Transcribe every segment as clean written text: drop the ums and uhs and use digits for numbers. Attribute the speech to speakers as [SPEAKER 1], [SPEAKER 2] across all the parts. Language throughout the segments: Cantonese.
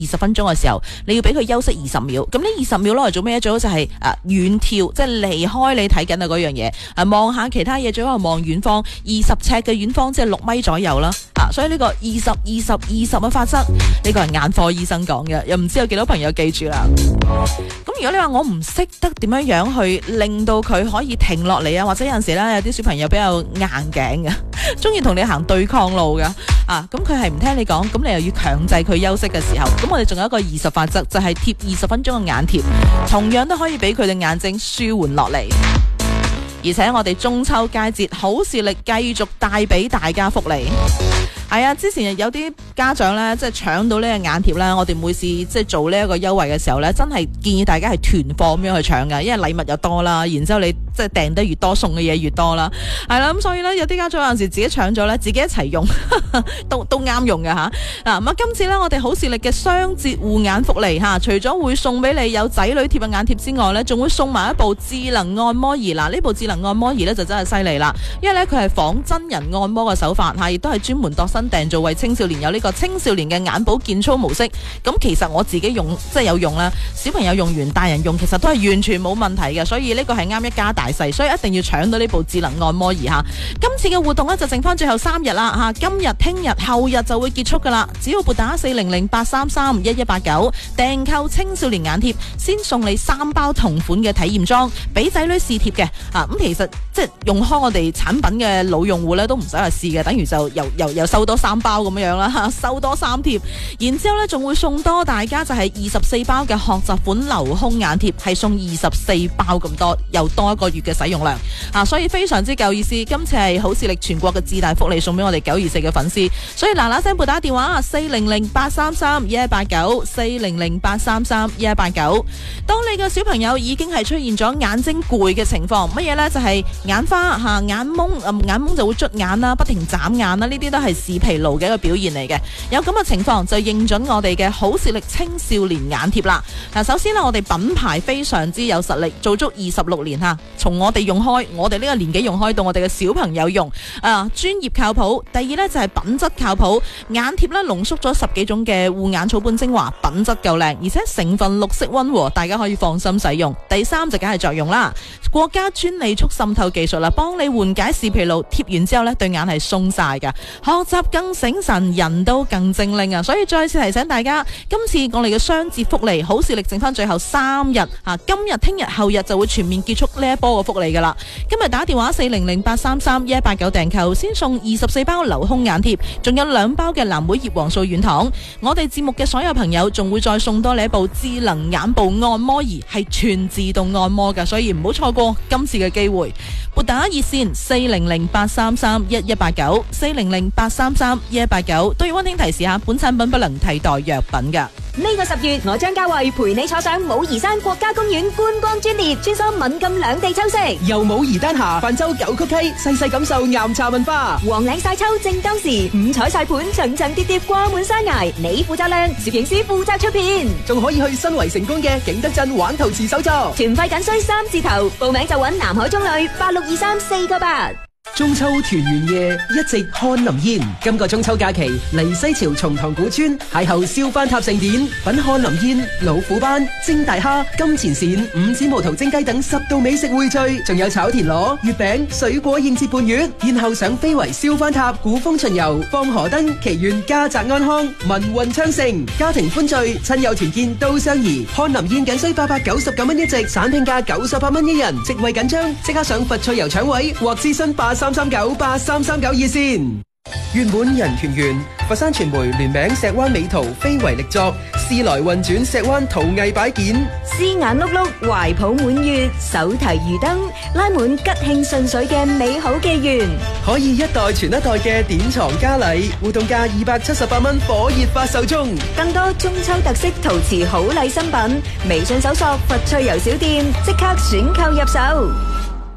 [SPEAKER 1] 20分鐘嘅時候，你要俾佢休息20秒。咁呢20秒攞嚟做咩？最好就係遠眺，即係離開你睇緊嘅嗰樣嘢，望下其他嘢，最好係望遠方20尺嘅遠方，即係6米左右啦。所以呢個20-20-20嘅法則，呢個係眼科醫生講嘅，又唔知有幾多朋友記住啦。咁如果你話我唔識得點樣去令到佢可以停落嚟啊，或者有陣時咧有啲小朋友比較硬頸嘅，中意同你行對抗路嘅咁佢係唔聽你講，咁你又要強制佢休息嘅時候，咁我哋仲有一個20法則，就係貼20分鐘嘅眼貼，同樣都可以俾佢嘅眼睛舒緩落嚟。而且我哋中秋佳節好視力繼續帶俾大家福利。係啊，之前有啲家長咧，即係搶到呢個眼貼啦。我哋每次即係做呢一個優惠嘅時候咧，真係建議大家係團貨咁樣去搶㗎，因為禮物又多啦，然之後你即係訂得越多，送嘅嘢越多啦。係啦，咁所以咧有啲家長有陣時自己搶咗咧，自己一齊用都啱用嘅吓。咁今次咧我哋好視力嘅雙節護眼福利吓，除咗會送俾你有仔女貼嘅眼貼之外咧，仲會送埋一部智能按摩儀。嗱，呢部智能按摩儀咧就真係犀利啦，因為咧佢係仿真人按摩嘅手法吓，亦都係專門度身訂造為青少年，有呢個青少年嘅眼保健操模式。咁其實我自己用即係有用啦，小朋友用完大人用其實都係完全冇問題嘅，所以呢個係啱一家大細，所以一定要搶到呢部智能按摩儀吓。今次嘅活動呢，就剩翻最後3日啦吓，今日、聽日、後日就會結束噶啦。只要撥打400-833-1189訂購青少年眼貼，先送你3包同款嘅體驗裝俾仔女試貼嘅。咁其實即係用開我哋產品嘅老用戶呢，都唔使話試嘅，等於就又收多3包咁樣啦，收多3貼，然之後呢仲會送多大家就係24包嘅學習款留空眼貼，係送24包咁多，又多1個月嘅使用量所以非常之夠意思。今次係好視力全國嘅至大福利送俾我哋924嘅粉絲，所以嗱聲撥打電話400-833-1189 400-833-1189。當你嘅小朋友已經係出現咗眼睛攰嘅情況，乜嘢呢？就係眼花眼蒙就會捽眼啦，不停眨眼啦，呢啲都係視疲勞嘅一個表現嚟嘅。有咁嘅情況就認準我哋嘅好視力青少年眼貼啦。首先呢，我哋品牌非常之有實力，做足26年從我哋用開，我哋呢個年紀用開到我哋嘅小朋友用專業靠譜。第二呢，就係品質靠譜，眼貼呢濃縮咗10幾種嘅護眼草本精華，品質夠靚，而且成分綠色溫和，大家可以放心使用。第三就梗係作用啦，國家專利促滲透技術啦，幫你緩解視疲勞，貼完之後呢對眼係鬆晒噶，學習更醒神，人都更精靈啊！所以再次提醒大家，今次我哋嘅雙節福利，好視力剩翻最後3日今日、聽日、後日就會全面結束呢一波嘅福利噶啦。今日打電話400-833-1189訂購，先送24包留空眼貼，仲有2包嘅藍莓葉黃素軟糖。我哋節目嘅所有朋友仲會再送多你一部智能眼部按摩儀，係全自動按摩噶，所以唔好錯過今次嘅機會。撥打熱線400-833-1189 400-833-1189，都要溫馨提示下，本產品不能替代藥品噶。
[SPEAKER 2] 呢個10月，我張家慧陪你坐上武夷山國家公園觀光專列，穿梭敏感兩地秋色，
[SPEAKER 3] 由武夷丹霞泛舟九曲溪，細細感受岩茶文化。
[SPEAKER 2] 黃嶺晒秋正當時，五彩晒盤層層疊疊掛滿山崖，你負責亮，攝影師負責出片，
[SPEAKER 3] 仲可以去新圍成功嘅景德鎮玩陶瓷手作。
[SPEAKER 2] 團費僅需3字頭，報名就揾南海中旅8623-498。
[SPEAKER 3] 中秋團圓夜，一直看林煙。今個中秋假期，嚟西樵松塘古村邂逅燒番塔盛典，品看林煙、老虎斑、蒸大蝦、金錢鱔、五指毛桃蒸雞等10道美食匯聚，仲有炒田螺、月餅、水果應節伴月。然後上飛圍燒番塔、古風巡遊、放河燈，祈願家宅安康、民運昌盛，家庭歡聚，親友團見都相宜。看林煙僅需899蚊一席，散拼價98蚊一人。席位緊張，即刻上佛趣遊搶位或諮詢83398339熱線。願本人團圓，佛山傳媒聯名石灣美圖非遺力作，時來運轉石灣陶藝擺件，
[SPEAKER 2] 絲眼碌碌，懷抱滿月，手提魚燈，拉滿吉慶順水嘅美好紀元，
[SPEAKER 3] 可以一代傳一代嘅典藏家禮，活動價278蚊，火熱發售中。
[SPEAKER 2] 更多中秋特色陶瓷好禮新品，微信搜索佛趣遊小店，即刻選購入手。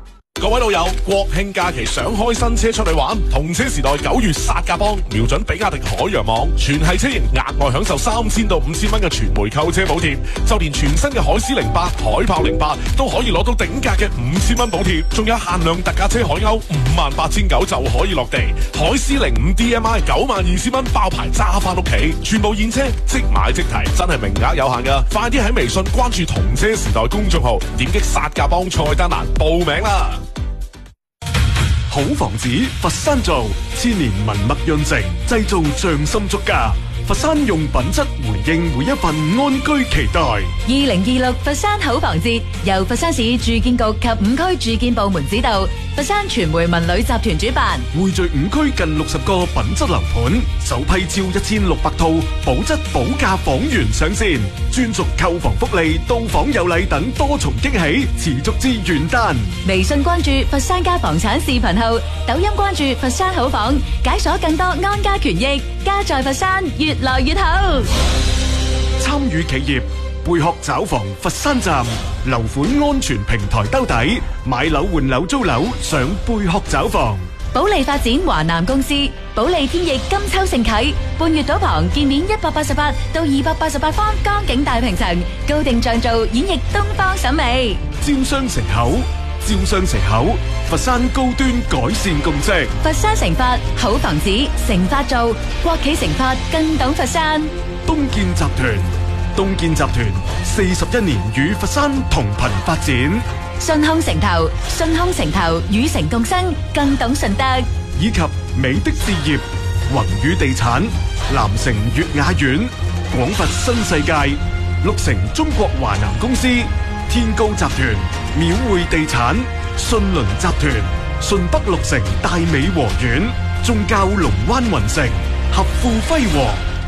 [SPEAKER 4] 各位老友，國慶假期想開新車出去玩，同車時代9月殺價幫，瞄準比亞迪海洋網，全系車型額外享受3000到5000蚊嘅全回購車補貼，就連全新嘅海獅08、海豹08都可以攞到頂價嘅5000蚊補貼，仲有限量特價車海鷗58900就可以落地，海獅05 DMI 92000蚊爆牌揸翻屋企，全部現車即買即提，真係名額有限噶，快啲喺微信關注同車時代公眾號，點擊殺價幫菜單欄報名啦！
[SPEAKER 5] 好房子，佛山做，千年文墨潤成，製造匠心足家。佛山用品質回應每一份安居期待。
[SPEAKER 2] 2026佛山好房節由佛山市住建局及5區住建部門指導，佛山傳媒文旅集團主辦，
[SPEAKER 5] 匯聚5區近60個品質樓盤，首批超1600套保質保價房源上線，專屬購房福利、到訪有禮等多重驚喜，持續至元旦。
[SPEAKER 2] 微信關注佛山家房產視頻號，抖音關注佛山好房，解鎖更多安家權益，家在佛山越來越好。
[SPEAKER 5] 參與企業貝殼找房佛山站樓款安全平台兜底，買樓換樓租樓上貝殼找房。
[SPEAKER 2] 保利發展華南公司，保利天翼金秋盛啟，半月島旁建面188到288方江景大平層，高定像造演繹東方審美。
[SPEAKER 5] 招商城口，招商城口，佛山高端改善共識。
[SPEAKER 2] 佛山成發好房子，成發造，國企成發更懂佛山。
[SPEAKER 5] 東建集團，東建集團41年與佛山同頻發展。
[SPEAKER 2] 順康城投，順康城投與城共生，更懂順德。
[SPEAKER 5] 以及美的置業、宏宇地產、南城悅雅苑、廣佛新世界、綠城中國華南公司、天高集團、廟匯地產、信倫集團、順北綠城大美和苑、宗教龍灣雲城、合富輝煌。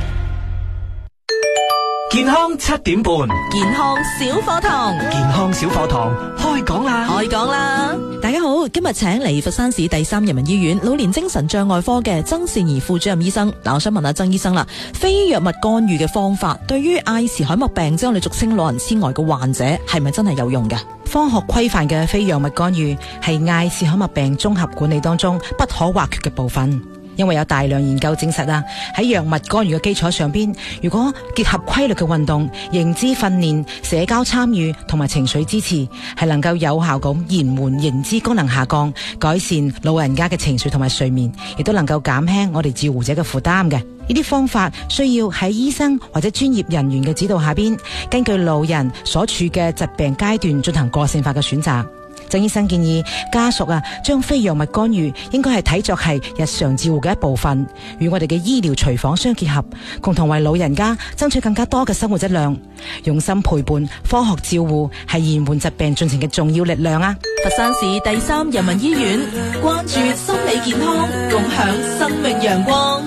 [SPEAKER 3] 健康7點半，
[SPEAKER 1] 健康小課堂，
[SPEAKER 3] 健康小課堂開講啦！
[SPEAKER 1] 開講啦！大家好，今日請嚟佛山市第3人民醫院老年精神障礙科嘅曾善儀副主任醫生。嗱，我想問下曾醫生啦，非藥物干預嘅方法對於艾氏海默病即係我哋俗稱老人痴呆嘅患者係咪真係有用嘅？
[SPEAKER 6] 科學規範嘅非藥物干預係艾氏海默病綜合管理當中不可或缺嘅部分。因為有大量研究證實啊，喺藥物干預嘅基礎上邊，如果結合規律嘅運動、認知訓練、社交參與同埋情緒支持，係能夠有效咁延緩認知功能下降，改善老人家嘅情緒同埋睡眠，亦都能夠減輕我哋照護者嘅負擔嘅。呢啲方法需要喺醫生或者專業人員嘅指導下邊，根據老人所處嘅疾病階段進行個性化嘅選擇。曾醫生建議家屬將非藥物干預應該係睇作係日常照護嘅一部分，與我哋嘅醫療隨訪相結合，共同為老人家爭取更加多嘅生活質量。用心陪伴，科學照護係延緩疾病進程嘅重要力量啊！
[SPEAKER 1] 佛山市第3人民醫院關注心理健康，共享生命陽光。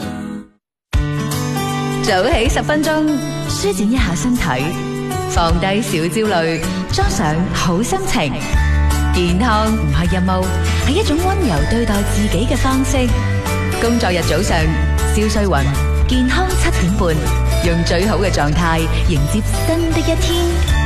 [SPEAKER 2] 早起10分鐘，舒展一下身體，放低小焦慮，裝上好心情。健康唔係任務，係一種溫柔對待自己嘅方式。工作日早上，蕭瑞雲，健康7點半，用最好嘅狀態迎接新的一天。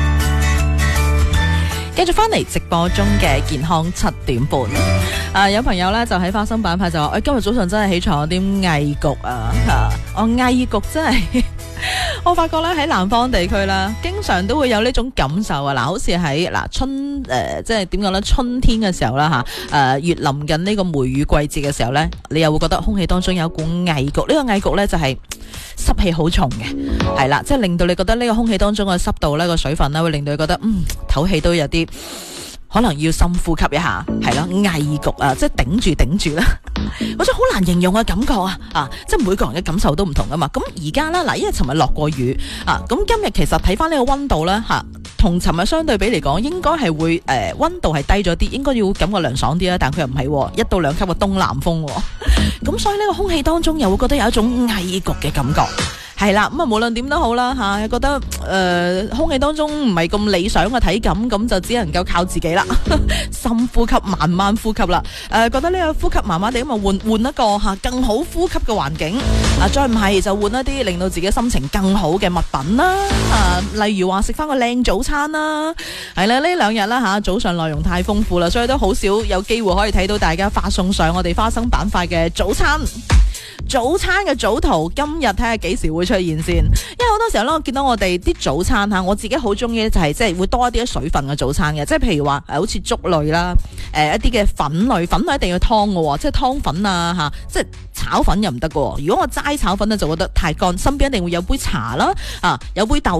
[SPEAKER 1] 繼續翻嚟直播中嘅健康7點半。有朋友咧就喺花生板塊就話：今日早上真係起床有啲翳焗啊！我翳焗真係。我發覺咧喺南方地區啦，經常都會有呢種感受啊！嗱，好似喺即係點講咧？春天嘅時候啦越臨近呢個梅雨季節嘅時候咧，你又會覺得空氣當中有一股翳焗。呢個翳焗咧就係濕氣好重嘅，係啦，即係令到你覺得呢個空氣當中嘅濕度咧個水分咧會令到你覺得唞氣都有啲可能要深呼吸一下，係咯，翳焗啊，即係頂住啦。嗰種好難形容嘅感覺即係每個人嘅感受都唔同噶嘛。咁而家啦，嗱，因為尋日落過雨咁今日其實睇翻呢個溫度咧同尋日相對比嚟講，應該係會溫度係低咗啲，應該要感覺涼爽啲啦。但佢又唔係1到2級嘅東南風咁所以呢個空氣當中又會覺得有一種翳焗嘅感覺。 係啦，咁啊無論點都好啦吓，覺得空氣當中唔係咁理想嘅體感，咁就只能夠靠自己啦，深呼吸，慢慢呼吸啦。覺得呢個呼吸麻麻地，咁啊換一個吓更好呼吸嘅環境，再唔係就換一啲令到自己心情更好嘅物品啦，例如話食翻個靚早餐啦，係啦，呢兩日啦吓，早上內容太豐富啦，所以都好少有機會可以睇到大家發送上我哋花生板塊嘅早餐嘅早圖，今日睇下幾時會出現先。因為好多時候咧，我見到我哋啲早餐吓，我自己好中意就係即係會多一啲水分嘅早餐嘅，即係譬如話好似粥類啦，一啲嘅粉類一定要湯嘅，即係湯粉啊吓，即係炒粉又唔得嘅。如果我齋炒粉咧，就覺得太乾，身邊一定會有杯茶啦，有杯豆